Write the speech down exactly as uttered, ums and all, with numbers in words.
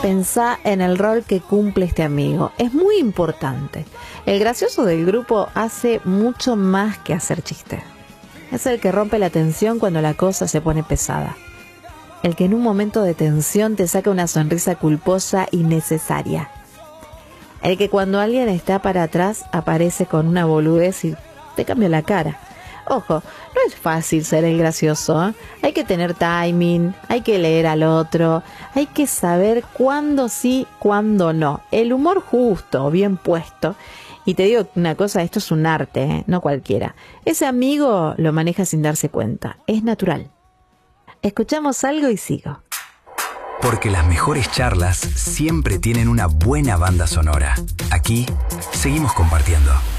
pensá en el rol que cumple este amigo. Es muy importante. El gracioso del grupo hace mucho más que hacer chistes. Es el que rompe la tensión cuando la cosa se pone pesada. El que en un momento de tensión te saca una sonrisa culposa y necesaria. El que cuando alguien está para atrás aparece con una boludez y te cambia la cara. Ojo, no es fácil ser el gracioso, ¿eh? Hay que tener timing, hay que leer al otro, hay que saber cuándo sí, cuándo no. El humor justo, bien puesto. Y te digo una cosa, esto es un arte, ¿eh? No cualquiera. Ese amigo lo maneja sin darse cuenta, es natural. Escuchamos algo y sigo. Porque las mejores charlas siempre tienen una buena banda sonora. Aquí seguimos compartiendo.